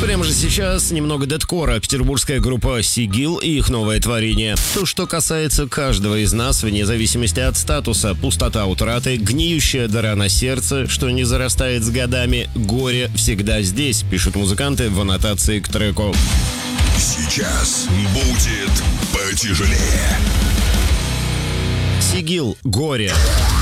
Прямо же сейчас немного дэткора. Петербургская группа Сигил и их новое творение. То, что касается каждого из нас, вне зависимости от статуса, пустота утраты, гниющая дыра на сердце, что не зарастает с годами, горе всегда здесь, пишут музыканты в аннотации к треку. Сейчас будет потяжелее. Сигил, горе.